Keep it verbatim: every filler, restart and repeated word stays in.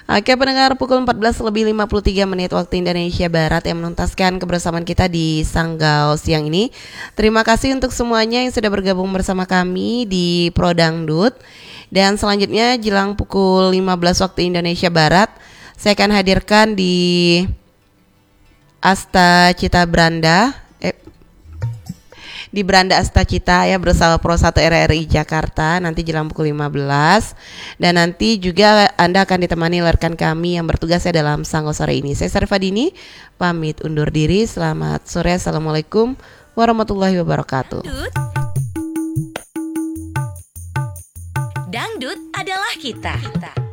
Oke pendengar, pukul empat belas lebih lima puluh tiga menit waktu Indonesia Barat yang menuntaskan kebersamaan kita di Sanggau siang ini. Terima kasih untuk semuanya yang sudah bergabung bersama kami di Pro Dangdut. Dan selanjutnya jelang pukul lima belas waktu Indonesia Barat, saya akan hadirkan di Asta Cita Branda eh, di Branda Asta Cita ya bersama Pro satu R R I Jakarta nanti jelang pukul lima belas. Dan nanti juga Anda akan ditemani rekan kami yang bertugas ya dalam Sanggau sore ini. Saya Sarifah Dini pamit undur diri. Selamat sore. Assalamualaikum warahmatullahi wabarakatuh. Dangdut adalah kita.